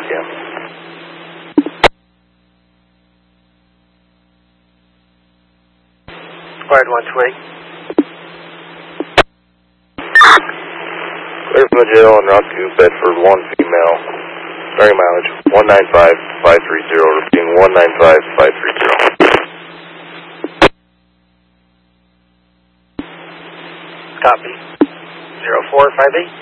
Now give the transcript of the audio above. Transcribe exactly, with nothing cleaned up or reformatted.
cam. Squared one twenty. Clear from the jail on Route two, Bedford, one female. Starting mileage, one nine five five three zero, repeating one nine five five three zero. Copy. zero four five eight.